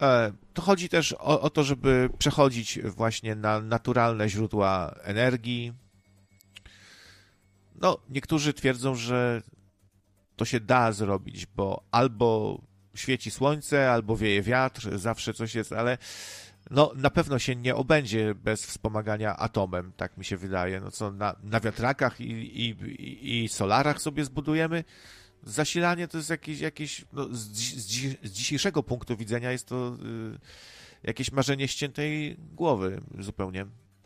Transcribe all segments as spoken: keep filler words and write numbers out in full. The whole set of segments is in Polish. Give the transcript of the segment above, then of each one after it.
To chodzi też o, o to, żeby przechodzić właśnie na naturalne źródła energii. No, niektórzy twierdzą, że to się da zrobić, bo albo świeci słońce, albo wieje wiatr, zawsze coś jest, ale no, na pewno się nie obędzie bez wspomagania atomem, tak mi się wydaje. No co, na, na wiatrakach i, i, i solarach sobie zbudujemy? Zasilanie to jest jakieś, jakieś no, z, z, z dzisiejszego punktu widzenia jest to y, jakieś marzenie ściętej głowy zupełnie.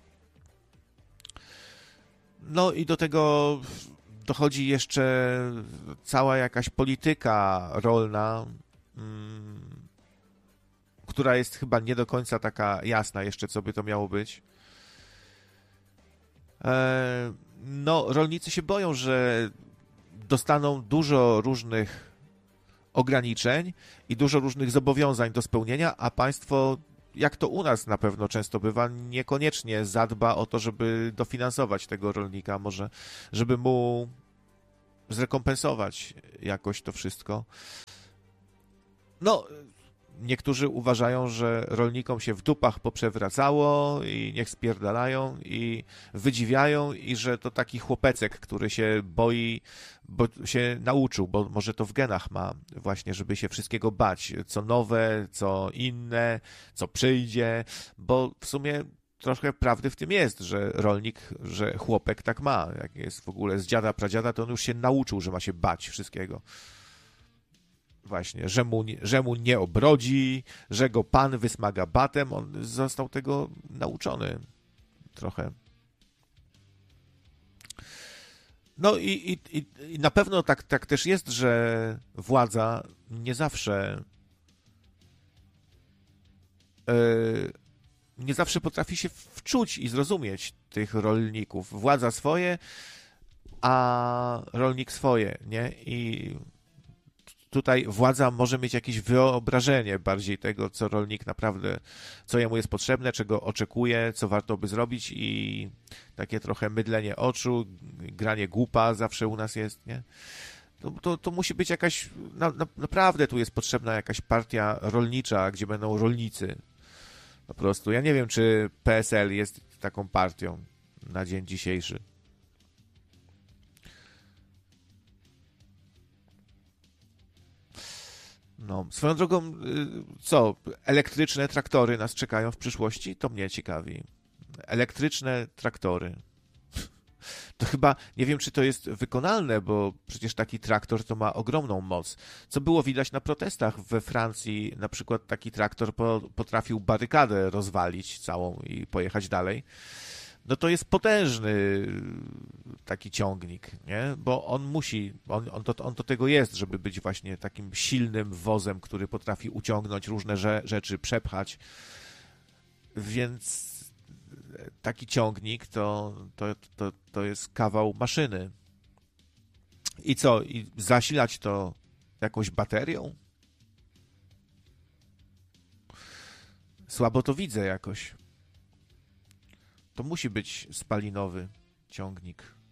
No i do tego dochodzi jeszcze cała jakaś polityka rolna, mm, która jest chyba nie do końca taka jasna jeszcze, co by to miało być. E, no, rolnicy się boją, że dostaną dużo różnych ograniczeń i dużo różnych zobowiązań do spełnienia, a państwo, jak to u nas na pewno często bywa, niekoniecznie zadba o to, żeby dofinansować tego rolnika, może żeby mu zrekompensować jakoś to wszystko. No, niektórzy uważają, że rolnikom się w dupach poprzewracało i niech spierdalają i wydziwiają i że to taki chłopecek, który się boi, bo się nauczył, bo może to w genach ma właśnie, żeby się wszystkiego bać, co nowe, co inne, co przyjdzie, bo w sumie trochę prawdy w tym jest, że rolnik, że chłopek tak ma, jak jest w ogóle z dziada, pradziada, to on już się nauczył, że ma się bać wszystkiego. Właśnie, że mu, że mu nie obrodzi, że go pan wysmaga batem, on został tego nauczony trochę. No i, i, i i na pewno tak, tak też jest, że władza nie zawsze yy, nie zawsze potrafi się wczuć i zrozumieć tych rolników. Władza swoje, a rolnik swoje, nie? I tutaj władza może mieć jakieś wyobrażenie bardziej tego, co rolnik naprawdę, co jemu jest potrzebne, czego oczekuje, co warto by zrobić i takie trochę mydlenie oczu, granie głupa zawsze u nas jest, nie? To, to, to musi być jakaś, na, na, naprawdę tu jest potrzebna jakaś partia rolnicza, gdzie będą rolnicy. Po prostu. Ja nie wiem, czy P S L jest taką partią na dzień dzisiejszy. No, swoją drogą, co, elektryczne traktory nas czekają w przyszłości? To mnie ciekawi. Elektryczne traktory. To chyba, nie wiem, czy to jest wykonalne, bo przecież taki traktor to ma ogromną moc. Co było widać na protestach we Francji, na przykład taki traktor potrafił barykadę rozwalić całą i pojechać dalej. No to jest potężny taki ciągnik, nie? Bo on musi, on, on, do, on do tego jest, żeby być właśnie takim silnym wozem, który potrafi uciągnąć różne rze, rzeczy, przepchać. Więc taki ciągnik to, to, to, to jest kawał maszyny. I co? I zasilać to jakąś baterią? Słabo to widzę jakoś. To musi być spalinowy ciągnik.